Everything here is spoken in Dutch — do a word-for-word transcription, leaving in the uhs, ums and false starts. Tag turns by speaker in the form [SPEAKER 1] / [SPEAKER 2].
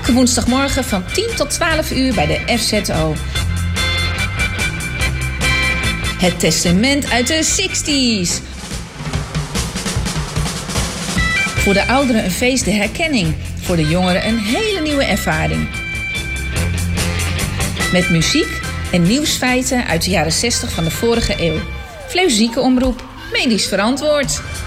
[SPEAKER 1] Elke woensdagmorgen van tien tot twaalf uur bij de F Z O. Het testament uit de zestig's. Voor de ouderen een feest de herkenning. Voor de jongeren een hele nieuwe ervaring. Met muziek en nieuwsfeiten uit de jaren zestig van de vorige eeuw. Fleuzieke omroep, medisch verantwoord.